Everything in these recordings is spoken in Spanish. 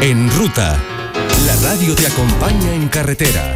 En Ruta, la radio te acompaña en carretera.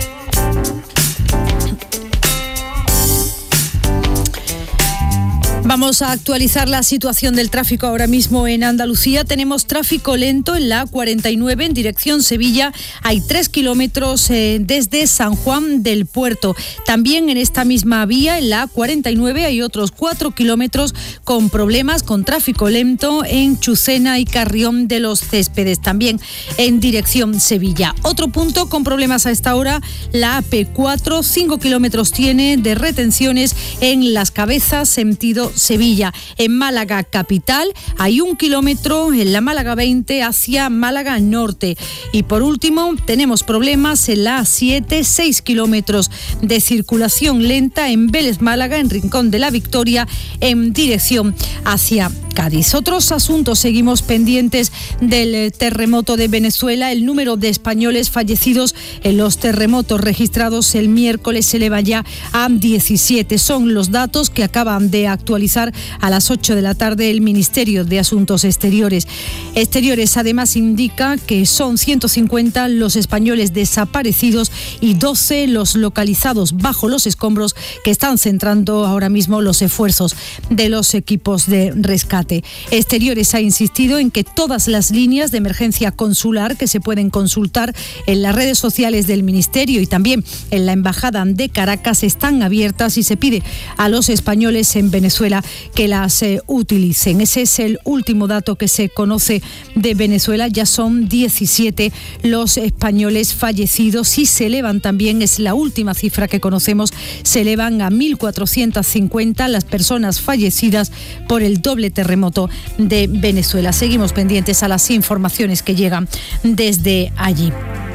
Vamos a actualizar la situación del tráfico ahora mismo en Andalucía. Tenemos tráfico lento en la A49 en dirección Sevilla. Hay 3 kilómetros desde San Juan del Puerto. También en esta misma vía, en la A49, hay otros 4 kilómetros con problemas, con tráfico lento en Chucena y Carrión de los Céspedes. También en dirección Sevilla. Otro punto con problemas a esta hora, la AP4. 5 kilómetros tiene de retenciones en Las Cabezas, sentido Sevilla. En Málaga capital hay 1 kilómetro en la Málaga 20 hacia Málaga Norte. Y por último tenemos problemas en la A7, 6 kilómetros de circulación lenta en Vélez Málaga, en Rincón de la Victoria, en dirección hacia Cádiz. Otros asuntos, seguimos pendientes del terremoto de Venezuela. El número de españoles fallecidos en los terremotos registrados el miércoles se eleva ya a 17. Son los datos que acaban de actualizar a las 8 de la tarde el Ministerio de Asuntos Exteriores. Además indica que son 150 los españoles desaparecidos y 12 los localizados bajo los escombros, que están centrando ahora mismo los esfuerzos de los equipos de rescate. Exteriores ha insistido en que todas las líneas de emergencia consular que se pueden consultar en las redes sociales del Ministerio y también en la Embajada de Caracas están abiertas y se pide a los españoles en Venezuela que las utilicen. Ese es el último dato que se conoce de Venezuela. Ya son 17 los españoles fallecidos y se elevan también, es la última cifra que conocemos, se elevan a 1.450 las personas fallecidas por el doble terremoto de Venezuela. Seguimos pendientes a las informaciones que llegan desde allí.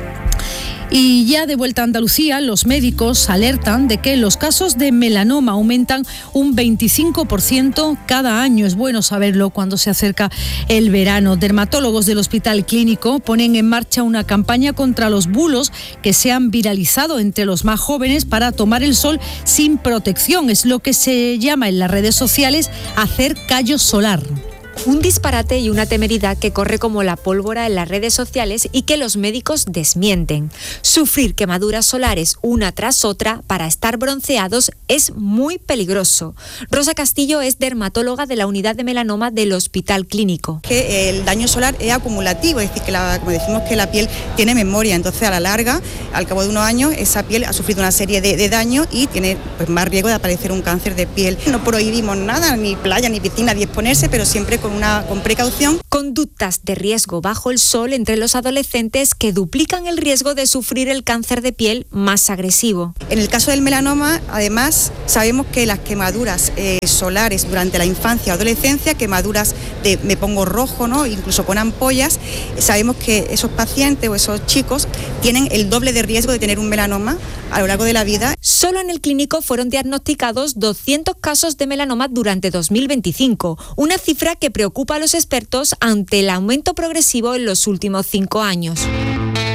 Y ya de vuelta a Andalucía, los médicos alertan de que los casos de melanoma aumentan un 25% cada año. Es bueno saberlo cuando se acerca el verano. Dermatólogos del Hospital Clínico ponen en marcha una campaña contra los bulos que se han viralizado entre los más jóvenes para tomar el sol sin protección. Es lo que se llama en las redes sociales hacer callo solar. Un disparate y una temeridad que corre como la pólvora en las redes sociales y que los médicos desmienten. Sufrir quemaduras solares una tras otra para estar bronceados es muy peligroso. Rosa Castillo es dermatóloga de la unidad de melanoma del Hospital Clínico. Que el daño solar es acumulativo, es decir, que como decimos que la piel tiene memoria, entonces a la larga, al cabo de unos años, esa piel ha sufrido una serie de daños y tiene pues, más riesgo de aparecer un cáncer de piel. No prohibimos nada, ni playa, ni piscina, ni exponerse, pero siempre con precaución. Conductas de riesgo bajo el sol entre los adolescentes que duplican el riesgo de sufrir el cáncer de piel más agresivo. En el caso del melanoma, además, sabemos que las quemaduras solares durante la infancia o adolescencia, quemaduras de me pongo rojo, ¿no? Incluso con ampollas, sabemos que esos pacientes o esos chicos tienen el doble de riesgo de tener un melanoma a lo largo de la vida. Solo en el clínico fueron diagnosticados 200 casos de melanoma durante 2025, una cifra que preocupa a los expertos ante el aumento progresivo en los últimos 5 años.